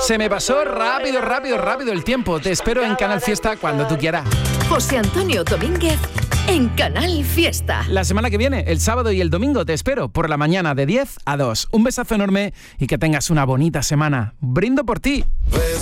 Se me pasó rápido el tiempo. Te espero en Canal Fiesta cuando tú quieras. José Antonio Domínguez en Canal Fiesta. La semana que viene, el sábado y el domingo, te espero por la mañana de 10 a 2. Un besazo enorme y que tengas una bonita semana. Brindo por ti.